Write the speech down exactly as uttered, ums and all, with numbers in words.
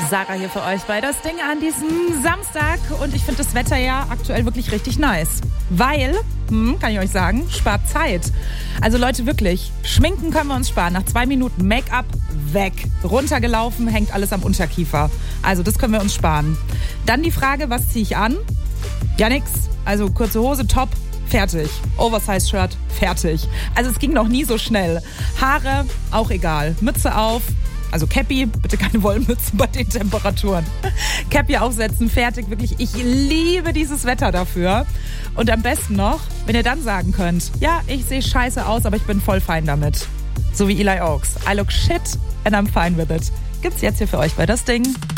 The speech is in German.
Sarah hier für euch bei das Ding an diesem Samstag und ich finde das Wetter ja aktuell wirklich richtig nice, weil, hm, kann ich euch sagen, spart Zeit. Also Leute, wirklich, schminken können wir uns sparen. Nach zwei Minuten Make-up weg, runtergelaufen, hängt alles am Unterkiefer. Also das können wir uns sparen. Dann die Frage, was ziehe ich an? Ja nix, also kurze Hose, Top, fertig. Oversize-Shirt, fertig. Also es ging noch nie so schnell. Haare, auch egal. Mütze auf. Also Cappy, bitte keine Wollmütze bei den Temperaturen. Cappy aufsetzen, fertig, wirklich. Ich liebe dieses Wetter dafür. Und am besten noch, wenn ihr dann sagen könnt, ja, ich sehe scheiße aus, aber ich bin voll fein damit. So wie Eli Oaks. I look shit and I'm fine with it. Gibt's jetzt hier für euch bei das Ding.